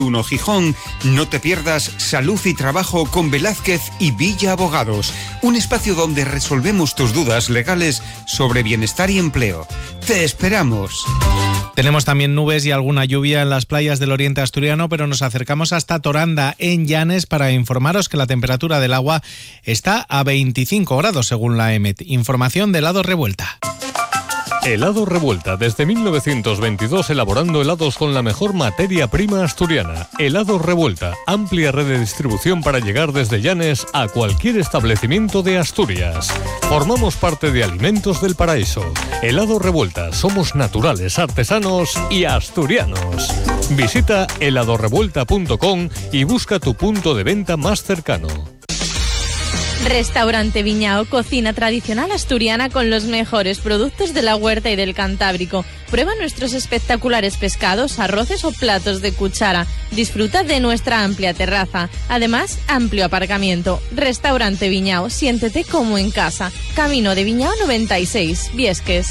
1 Gijón, no te pierdas Salud y Trabajo con Velázquez y Villa Abogados, un espacio donde resolvemos tus dudas legales sobre bienestar y empleo. ¡Te esperamos! Tenemos también nubes y alguna lluvia en las playas del oriente asturiano, pero nos acercamos hasta Toranda, en Llanes, para informaros que la temperatura del agua está a 25 grados según la EMET. Información de Helado Revuelta. Helado Revuelta, desde 1922 elaborando helados con la mejor materia prima asturiana. Helado Revuelta, amplia red de distribución para llegar desde Llanes a cualquier establecimiento de Asturias. Formamos parte de Alimentos del Paraíso. Helado Revuelta, somos naturales, artesanos y asturianos. Visita heladorevuelta.com y busca tu punto de venta más cercano. Restaurante Viñao, cocina tradicional asturiana con los mejores productos de la huerta y del Cantábrico. Prueba nuestros espectaculares pescados, arroces o platos de cuchara. Disfruta de nuestra amplia terraza. Además, amplio aparcamiento. Restaurante Viñao, siéntete como en casa. Camino de Viñao 96, Viesques.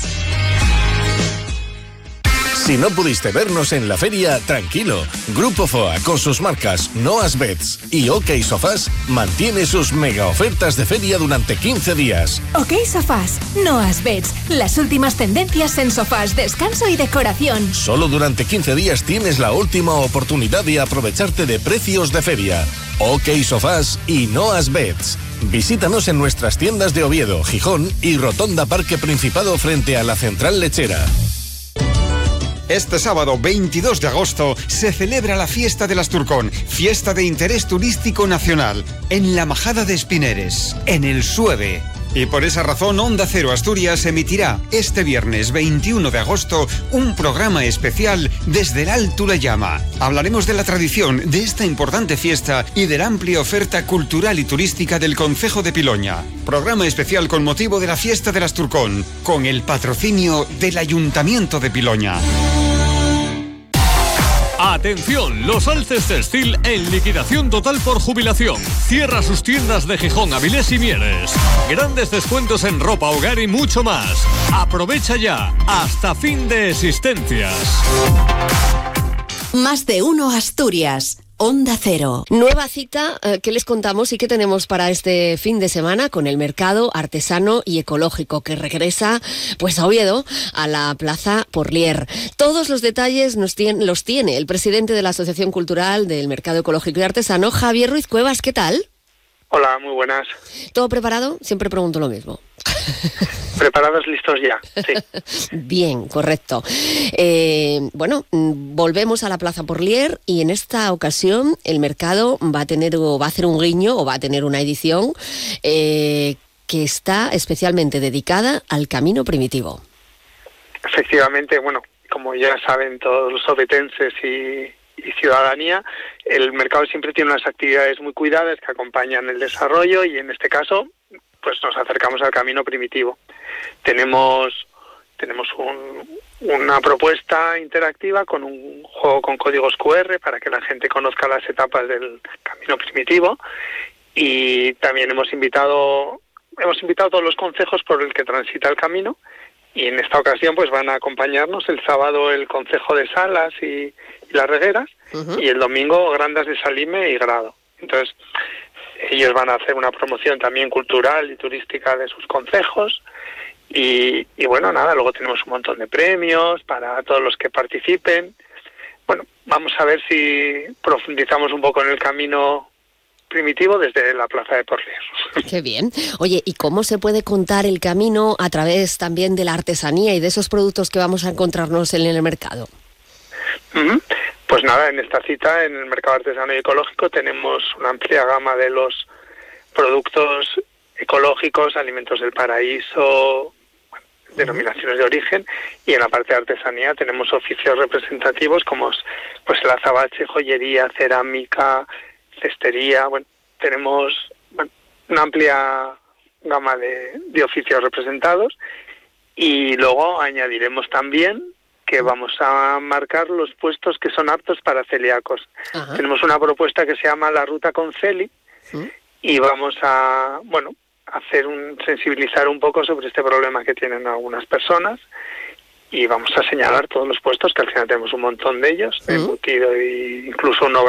Si no pudiste vernos en la feria, tranquilo. Grupo FOA, con sus marcas Noas Beds y OK Sofás, mantiene sus mega ofertas de feria durante 15 días. OK Sofás, Noas Beds, las últimas tendencias en sofás, descanso y decoración. Solo durante 15 días tienes la última oportunidad de aprovecharte de precios de feria. OK Sofás y Noas Beds. Visítanos en nuestras tiendas de Oviedo, Gijón y Rotonda Parque Principado frente a la Central Lechera. Este sábado 22 de agosto se celebra la Fiesta del Asturcón, fiesta de interés turístico nacional, en la Majada de Espineres, en el Sueve. Y por esa razón Onda Cero Asturias emitirá este viernes 21 de agosto un programa especial desde el Alto La Llama. Hablaremos de la tradición de esta importante fiesta y de la amplia oferta cultural y turística del Concejo de Piloña. Programa especial con motivo de la Fiesta del Asturcón, con el patrocinio del Ayuntamiento de Piloña. Atención, los Alces Textil en liquidación total por jubilación. Cierra sus tiendas de Gijón, Avilés y Mieres. Grandes descuentos en ropa, hogar y mucho más. Aprovecha ya, hasta fin de existencias. Más de uno Asturias. Onda Cero. Nueva cita, ¿qué les contamos y qué tenemos para este fin de semana con el mercado artesano y ecológico que regresa pues a Oviedo, a la Plaza Porlier? Todos los detalles los tiene el presidente de la Asociación Cultural del Mercado Ecológico y Artesano, Javier Ruiz Cuevas. ¿Qué tal? Hola, muy buenas. ¿Todo preparado? Siempre pregunto lo mismo. Preparados, listos ya, sí. Bien, correcto. Bueno, volvemos a la Plaza Porlier y en esta ocasión el mercado va a hacer un guiño o va a tener una edición que está especialmente dedicada al Camino Primitivo. Efectivamente, bueno, como ya saben todos los ovetenses y ciudadanía, el mercado siempre tiene unas actividades muy cuidadas que acompañan el desarrollo y en este caso pues nos acercamos al Camino Primitivo. Tenemos una propuesta interactiva con un juego con códigos QR para que la gente conozca las etapas del Camino Primitivo y también hemos invitado a todos los concejos por el que transita el camino y en esta ocasión pues van a acompañarnos el sábado el concejo de Salas y Las Regueras y el domingo Grandas de Salime y Grado. Entonces ellos van a hacer una promoción también cultural y turística de sus concejos y bueno, nada, luego tenemos un montón de premios para todos los que participen. Bueno, vamos a ver si profundizamos un poco en el Camino Primitivo desde la Plaza de Porlier. Qué bien. Oye, ¿y cómo se puede contar el camino a través también de la artesanía y de esos productos que vamos a encontrarnos en el mercado? Pues nada, en esta cita, en el mercado artesano y ecológico, tenemos una amplia gama de los productos ecológicos, alimentos del paraíso, denominaciones de origen, y en la parte de artesanía tenemos oficios representativos como pues el azabache, joyería, cerámica, cestería. Bueno, tenemos una amplia gama de oficios representados y luego añadiremos también que vamos a marcar los puestos que son aptos para celíacos. Ajá. Tenemos una propuesta que se llama La Ruta con Celi y vamos a, sensibilizar un poco sobre este problema que tienen algunas personas y vamos a señalar todos los puestos, que al final tenemos un montón de ellos, de embutido e incluso un